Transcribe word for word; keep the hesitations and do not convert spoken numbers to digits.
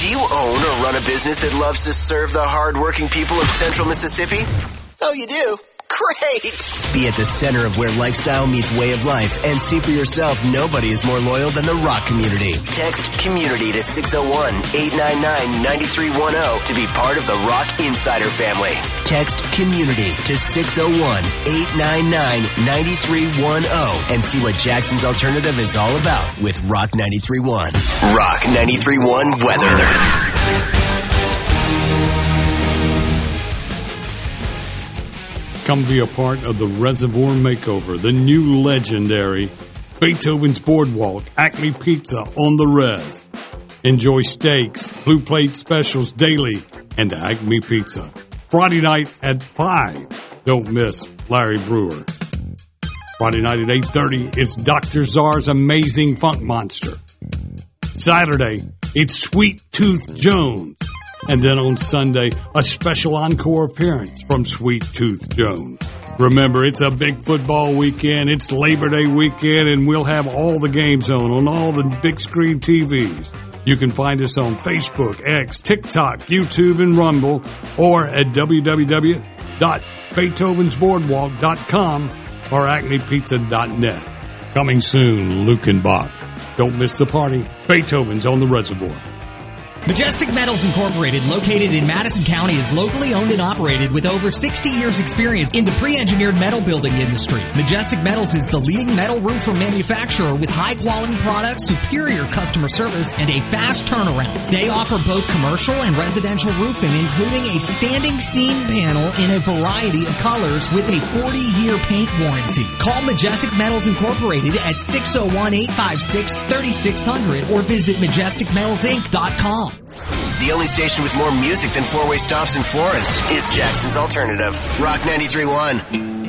Do you own or run a business that loves to serve the hard-working people of Central Mississippi? Oh, you do? Great! Be at the center of where lifestyle meets way of life and see for yourself nobody is more loyal than the Rock community. Text COMMUNITY to six oh one, eight nine nine, nine three one oh to be part of the Rock Insider family. Text COMMUNITY to six oh one, eight nine nine, nine three one oh and see what Jackson's Alternative is all about with Rock ninety-three point one. Rock ninety-three point one weather. Come be a part of the Reservoir Makeover, the new legendary Beethoven's Boardwalk Acme Pizza on the Res. Enjoy steaks, blue plate specials daily, and Acme Pizza. Friday night at five. Don't miss Larry Brewer. Friday night at eight thirty, it's Doctor Czar's Amazing Funk Monster. Saturday, it's Sweet Tooth Jones. And then on Sunday, a special encore appearance from Sweet Tooth Jones. Remember, it's a big football weekend. It's Labor Day weekend, and we'll have all the games on, on all the big screen T Vs. You can find us on Facebook, X, TikTok, YouTube, and Rumble, or at w w w dot beethovens boardwalk dot com or acme pizza dot net. Coming soon, Luke and Bach. Don't miss the party. Beethoven's on the Reservoir. Majestic Metals Incorporated, located in Madison County, is locally owned and operated with over sixty years experience in the pre-engineered metal building industry. Majestic Metals is the leading metal roofer manufacturer with high-quality products, superior customer service, and a fast turnaround. They offer both commercial and residential roofing, including a standing seam panel in a variety of colors with a forty-year paint warranty. Call Majestic Metals Incorporated at six oh one, eight five six, three six zero zero or visit majestic metals inc dot com. The only station with more music than four-way stops in Florence is Jackson's Alternative. Rock ninety-three point one.